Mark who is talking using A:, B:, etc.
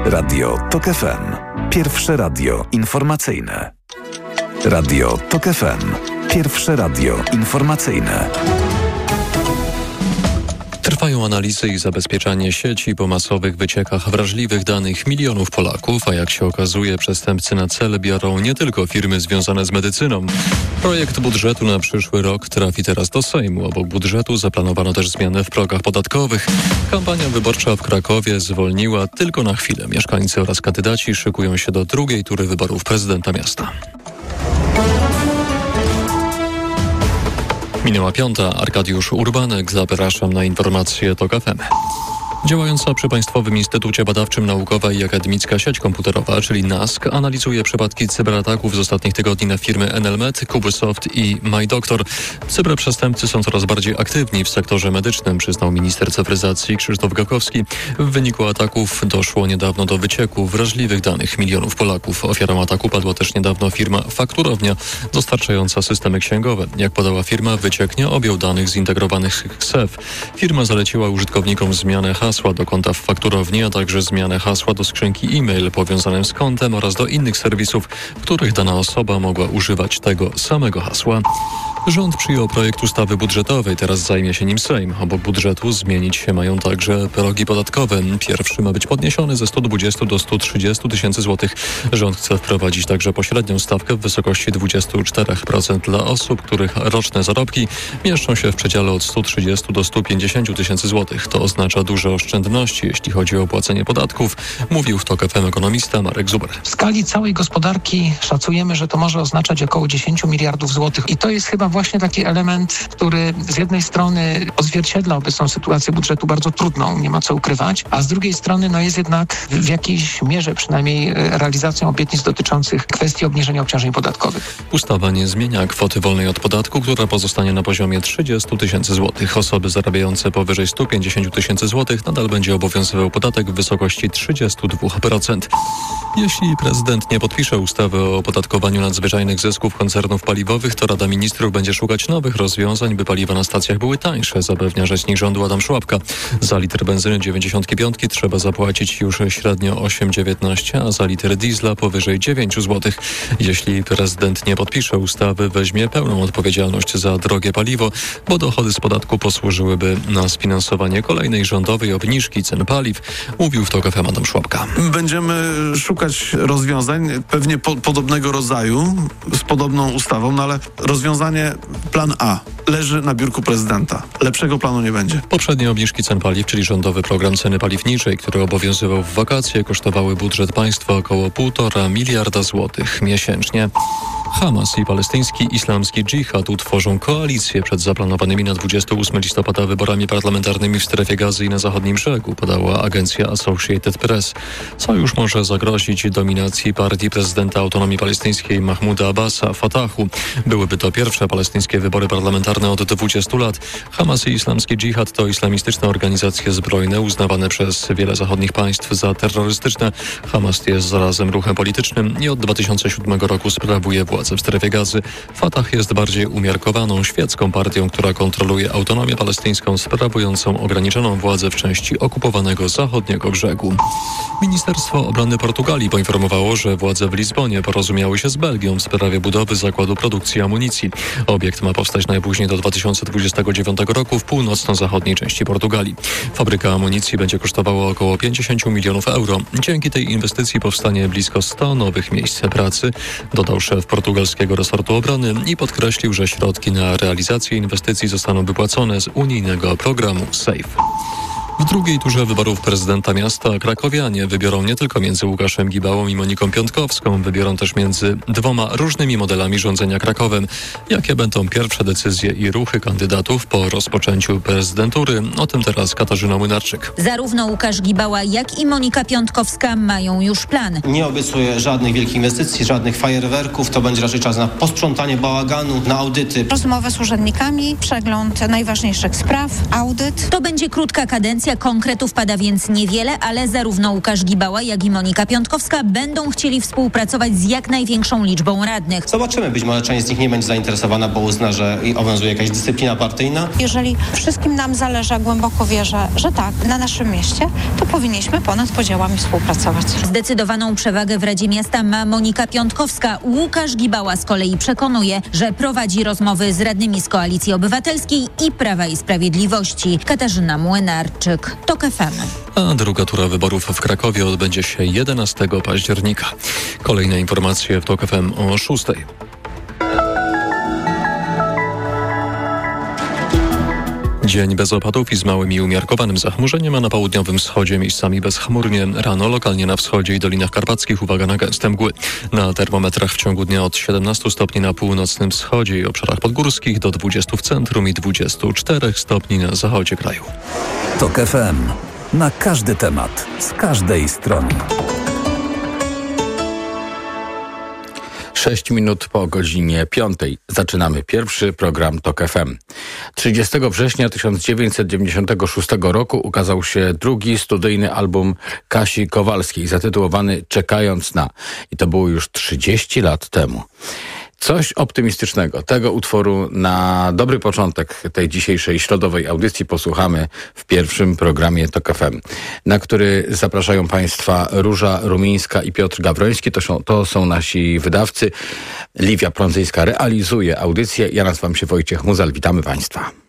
A: Radio TOK FM. Pierwsze radio informacyjne. Radio TOK FM. Pierwsze radio informacyjne.
B: Trwają analizy i zabezpieczanie sieci po masowych wyciekach wrażliwych danych milionów Polaków, a jak się okazuje, przestępcy na cel biorą nie tylko firmy związane z medycyną. Projekt budżetu na przyszły rok trafi teraz do Sejmu. Obok budżetu zaplanowano też zmiany w progach podatkowych. Kampania wyborcza w Krakowie zwolniła tylko na chwilę. Mieszkańcy oraz kandydaci szykują się do drugiej tury wyborów prezydenta miasta. Minęła 5. Arkadiusz Urbanek. Zapraszam na informacje TOK FM. Działająca przy Państwowym Instytucie Badawczym Naukowa i Akademicka Sieć Komputerowa, czyli NASK, analizuje przypadki cyberataków z ostatnich tygodni na firmy Enelmet, Kubesoft i MyDoktor. Cyberprzestępcy są coraz bardziej aktywni w sektorze medycznym, przyznał minister cyfryzacji Krzysztof Gawkowski. W wyniku ataków doszło niedawno do wycieku wrażliwych danych milionów Polaków. Ofiarą ataku padła też niedawno firma Fakturownia, dostarczająca systemy księgowe. Jak podała firma, wyciek nie objął danych zintegrowanych KSEF. Firma zaleciła użytkownikom zmianę hasła do konta w fakturowni, a także zmianę hasła do skrzynki e-mail powiązanym z kontem oraz do innych serwisów, w których dana osoba mogła używać tego samego hasła. Rząd przyjął projekt ustawy budżetowej, teraz zajmie się nim Sejm. Obok budżetu zmienić się mają także progi podatkowe. Pierwszy ma być podniesiony ze 120 do 130 tysięcy złotych. Rząd chce wprowadzić także pośrednią stawkę w wysokości 24% dla osób, których roczne zarobki mieszczą się w przedziale od 130 do 150 tysięcy złotych. To oznacza duże oszczędności, jeśli chodzi o płacenie podatków, mówił w TOK FM ekonomista Marek Zuber.
C: W skali całej gospodarki szacujemy, że to może oznaczać około 10 miliardów złotych i to jest chyba właśnie taki element, który z jednej strony odzwierciedla obecną sytuację budżetu bardzo trudną, nie ma co ukrywać, a z drugiej strony jest jednak w jakiejś mierze przynajmniej realizacją obietnic dotyczących kwestii obniżenia obciążeń podatkowych.
B: Ustawa nie zmienia kwoty wolnej od podatku, która pozostanie na poziomie 30 tysięcy złotych. Osoby zarabiające powyżej 150 tysięcy złotych nadal będzie obowiązywał podatek w wysokości 32%. Jeśli prezydent nie podpisze ustawy o opodatkowaniu nadzwyczajnych zysków koncernów paliwowych, to Rada Ministrów będzie szukać nowych rozwiązań, by paliwa na stacjach były tańsze, zapewnia rzecznik rządu Adam Szłapka. Za litr benzyny 95 trzeba zapłacić już średnio 8,19, a za litr diesla powyżej 9 zł. Jeśli prezydent nie podpisze ustawy, weźmie pełną odpowiedzialność za drogie paliwo, bo dochody z podatku posłużyłyby na sfinansowanie kolejnej rządowej obniżki cen paliw, mówił w TOK FM Adam Szłapka.
D: Będziemy szukać rozwiązań pewnie podobnego rodzaju, z podobną ustawą, ale rozwiązanie plan A leży na biurku prezydenta. Lepszego planu nie będzie.
B: Poprzednie obniżki cen paliw, czyli rządowy program ceny paliw niżej, który obowiązywał w wakacje, kosztowały budżet państwa około 1,5 miliarda złotych miesięcznie. Hamas i palestyński islamski dżihad utworzą koalicję przed zaplanowanymi na 28 listopada wyborami parlamentarnymi w Strefie Gazy i na zachodnim brzegu, podała agencja Associated Press. Sojusz może zagrozić dominacji partii prezydenta autonomii palestyńskiej Mahmuda Abbasa, Fatahu. Byłyby to pierwsze palestyńskie wybory parlamentarne od 20 lat. Hamas i islamski dżihad to islamistyczne organizacje zbrojne uznawane przez wiele zachodnich państw za terrorystyczne. Hamas jest zarazem ruchem politycznym i od 2007 roku sprawuje władzę w Strefie Gazy. Fatah jest bardziej umiarkowaną, świecką partią, która kontroluje autonomię palestyńską, sprawującą ograniczoną władzę w części okupowanego zachodniego brzegu. Ministerstwo Obrony Portugalii poinformowało, że władze w Lizbonie porozumiały się z Belgią w sprawie budowy zakładu produkcji amunicji. Obiekt ma powstać najpóźniej do 2029 roku w północno-zachodniej części Portugalii. Fabryka amunicji będzie kosztowała około 50 milionów euro. Dzięki tej inwestycji powstanie blisko 100 nowych miejsc pracy, dodał szef portugalskiego resortu obrony i podkreślił, że środki na realizację inwestycji zostaną wypłacone z unijnego programu SAFE. W drugiej turze wyborów prezydenta miasta krakowianie wybiorą nie tylko między Łukaszem Gibałą i Moniką Piątkowską, wybiorą też między dwoma różnymi modelami rządzenia Krakowem. Jakie będą pierwsze decyzje i ruchy kandydatów po rozpoczęciu prezydentury? O tym teraz Katarzyna Młynarczyk.
E: Zarówno Łukasz Gibała, jak i Monika Piątkowska mają już plan.
F: Nie obiecuję żadnych wielkich inwestycji, żadnych fajerwerków. To będzie raczej czas na posprzątanie bałaganu, na audyty.
G: Rozmowę z urzędnikami, przegląd najważniejszych spraw, audyt.
E: To będzie krótka kadencja, propozycja, konkretów pada więc niewiele, ale zarówno Łukasz Gibała, jak i Monika Piątkowska będą chcieli współpracować z jak największą liczbą radnych.
F: Zobaczymy, być może część z nich nie będzie zainteresowana, bo uzna, że obowiązuje jakaś dyscyplina partyjna.
G: Jeżeli wszystkim nam zależy, a głęboko wierzę, że tak, na naszym mieście, to powinniśmy ponad podziałami współpracować.
E: Zdecydowaną przewagę w Radzie Miasta ma Monika Piątkowska. Łukasz Gibała z kolei przekonuje, że prowadzi rozmowy z radnymi z Koalicji Obywatelskiej i Prawa i Sprawiedliwości. Katarzyna Młynarczyk, TOK FM.
B: A druga tura wyborów w Krakowie odbędzie się 11 października. Kolejne informacje w TOK FM o 6. Dzień bez opadów i z małym i umiarkowanym zachmurzeniem, a na południowym wschodzie miejscami bezchmurnie. Rano lokalnie na wschodzie i Dolinach Karpackich uwaga na gęste mgły. Na termometrach w ciągu dnia od 17 stopni na północnym wschodzie i obszarach podgórskich do 20 w centrum i 24 stopni na zachodzie kraju.
A: TOK FM. Na każdy temat, z każdej strony.
H: 6 minut po godzinie 5. Zaczynamy pierwszy program TOK FM. 30 września 1996 roku ukazał się drugi studyjny album Kasi Kowalskiej, zatytułowany Czekając na. I to było już 30 lat temu. Coś optymistycznego. Tego utworu na dobry początek tej dzisiejszej środowej audycji posłuchamy w pierwszym programie TOK FM, na który zapraszają Państwa Róża Rumińska i Piotr Gawroński. To są nasi wydawcy. Liwia Prądzyńska realizuje audycję. Ja nazywam się Wojciech Muzal. Witamy Państwa.